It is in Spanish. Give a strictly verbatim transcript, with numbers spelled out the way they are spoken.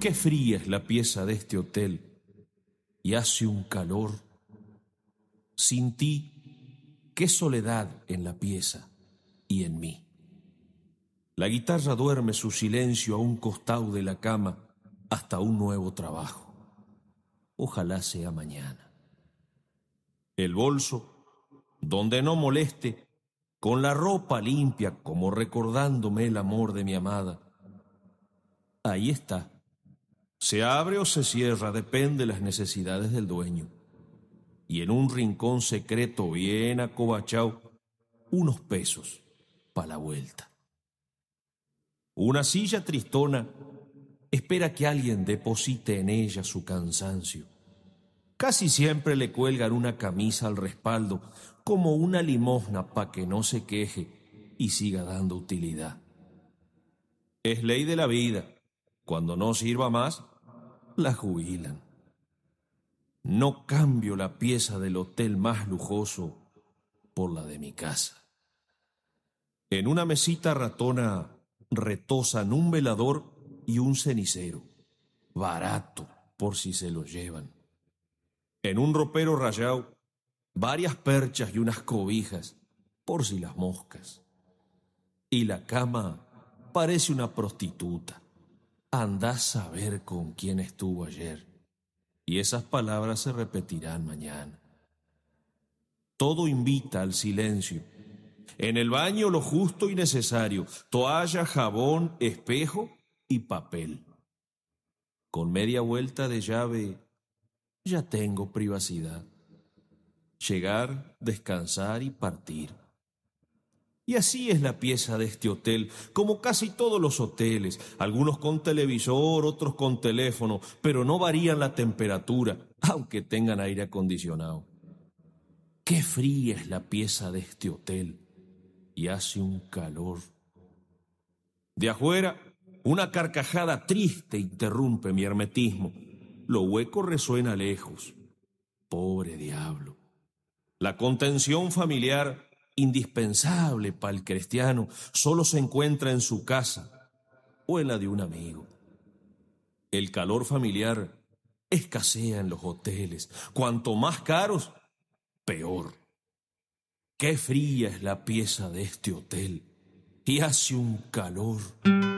qué fría es la pieza de este hotel y hace un calor. Sin ti, qué soledad en la pieza y en mí. La guitarra duerme su silencio a un costado de la cama hasta un nuevo trabajo. Ojalá sea mañana. El bolso, donde no moleste, con la ropa limpia como recordándome el amor de mi amada. Ahí está. Se abre o se cierra, depende de las necesidades del dueño. Y en un rincón secreto bien acobachado, unos pesos pa' la vuelta. Una silla tristona espera que alguien deposite en ella su cansancio. Casi siempre le cuelgan una camisa al respaldo, como una limosna pa' que no se queje y siga dando utilidad. Es ley de la vida. Cuando no sirva más, la jubilan. No cambio la pieza del hotel más lujoso por la de mi casa. En una mesita ratona retosan un velador y un cenicero, barato por si se lo llevan. En un ropero rayado, varias perchas y unas cobijas por si las moscas. Y la cama parece una prostituta. Andás a ver con quién estuvo ayer. Y esas palabras se repetirán mañana. Todo invita al silencio. En el baño lo justo y necesario: toalla, jabón, espejo y papel. Con media vuelta de llave ya tengo privacidad. Llegar, descansar y partir. Y así es la pieza de este hotel, como casi todos los hoteles, algunos con televisor, otros con teléfono, pero no varían la temperatura, aunque tengan aire acondicionado. Qué fría es la pieza de este hotel y hace un calor. De afuera, una carcajada triste interrumpe mi hermetismo. Lo hueco resuena lejos. Pobre diablo. La contención familiar, indispensable para el cristiano, solo se encuentra en su casa o en la de un amigo. El calor familiar escasea en los hoteles. Cuanto más caros, peor. Qué fría es la pieza de este hotel y hace un calor.